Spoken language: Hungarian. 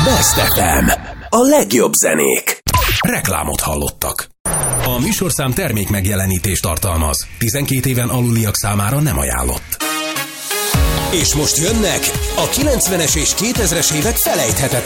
Best FM. A legjobb zenék. Reklámot hallottak. A műsorszám termék megjelenítést tartalmaz. 12 éven aluliak számára nem ajánlott. És most jönnek a 90-es és 2000-es évek felejthetetlen